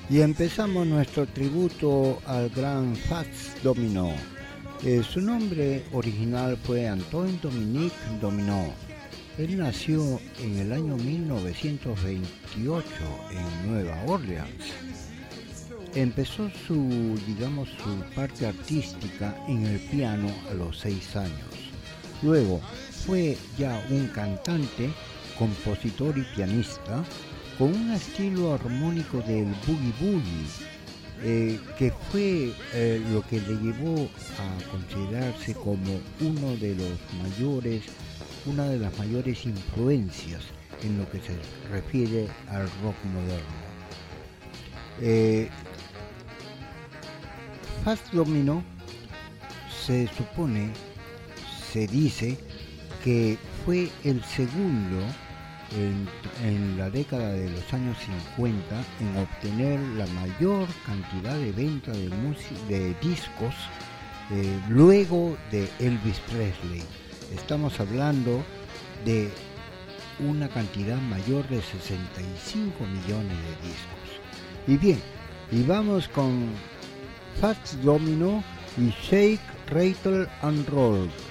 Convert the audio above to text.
Y empezamos nuestro tributo al gran Fats Domino. Su nombre original fue Antoine Dominique Domino. Él nació en el año 1928 en Nueva Orleans. Empezó su parte artística en el piano a los 6 años. Luego fue ya un cantante, compositor y pianista con un estilo armónico del boogie boogie, que fue lo que le llevó a considerarse como una de las mayores influencias en lo que se refiere al rock moderno. Fats Domino se dice que fue el segundo en la década de los años 50 en obtener la mayor cantidad de venta de discos luego de Elvis Presley. Estamos hablando de una cantidad mayor de 65 millones de discos. Y bien, y vamos con Fats Domino y Shake, Rattle and Roll.